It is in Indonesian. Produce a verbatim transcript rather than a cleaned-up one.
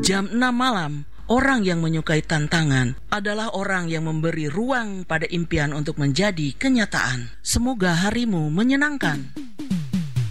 Jam enam malam, orang yang menyukai tantangan adalah orang yang memberi ruang pada impian untuk menjadi kenyataan. Semoga harimu menyenangkan.